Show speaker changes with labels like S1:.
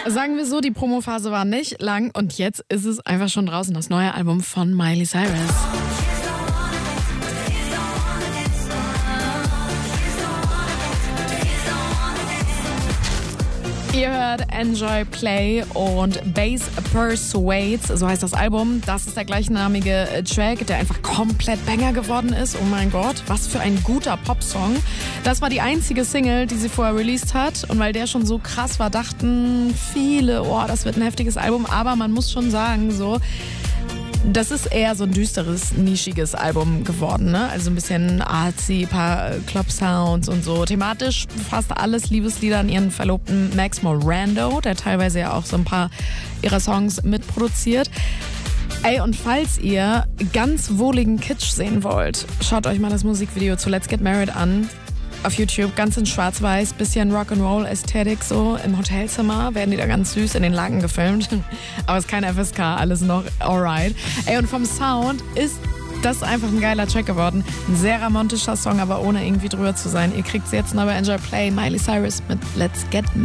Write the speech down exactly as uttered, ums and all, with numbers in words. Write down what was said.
S1: Sagen wir so, die Promophase war nicht lang und jetzt ist es einfach schon draußen, das neue Album von Miley Cyrus. Ihr hört Enjoy Play und Bass Persuades, so heißt das Album. Das ist der gleichnamige Track, der einfach komplett Banger geworden ist. Oh mein Gott, was für ein guter Popsong. Das war die einzige Single, die sie vorher released hat. Und weil der schon so krass war, dachten viele, oh, das wird ein heftiges Album. Aber man muss schon sagen, so... Das ist eher so ein düsteres, nischiges Album geworden, ne? Also ein bisschen artsy, paar Club-Sounds und so. Thematisch fast alles Liebeslieder an ihren Verlobten Max Morando, der teilweise ja auch so ein paar ihrer Songs mitproduziert. Ey, und falls ihr ganz wohligen Kitsch sehen wollt, schaut euch mal das Musikvideo zu Let's Get Married an. Auf YouTube, ganz in schwarz-weiß, bisschen Rock'n'Roll-Ästhetik so. Im Hotelzimmer werden die da ganz süß in den Laken gefilmt. Aber es ist kein F S K, alles noch alright. Ey, und vom Sound ist das einfach ein geiler Track geworden. Ein sehr romantischer Song, aber ohne irgendwie drüber zu sein. Ihr kriegt es jetzt noch bei Enjoy Play, Miley Cyrus mit Let's Get Married.